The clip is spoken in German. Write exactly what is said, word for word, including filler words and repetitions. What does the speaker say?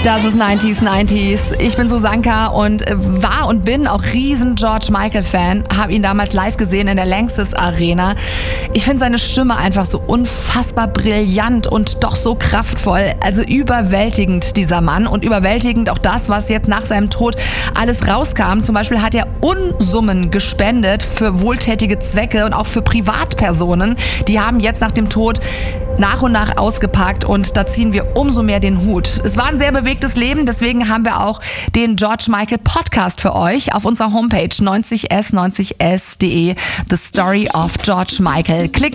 Das ist neunziger neunziger. Ich bin Susanka und war und bin auch riesen George Michael-Fan. Habe ihn damals live gesehen in der Lanxess Arena. Ich finde seine Stimme einfach so unfassbar brillant und doch so kraftvoll. Also überwältigend, dieser Mann. Und überwältigend auch das, was jetzt nach seinem Tod alles rauskam. Zum Beispiel hat er Unsummen gespendet für wohltätige Zwecke und auch für Privatpersonen. Die haben jetzt nach dem Tod nach und nach ausgepackt und da ziehen wir umso mehr den Hut. Es war ein sehr bewegtes Leben, deswegen haben wir auch den George Michael Podcast für euch auf unserer Homepage neunzig s neunzig s punkt de. The Story of George Michael. Klickt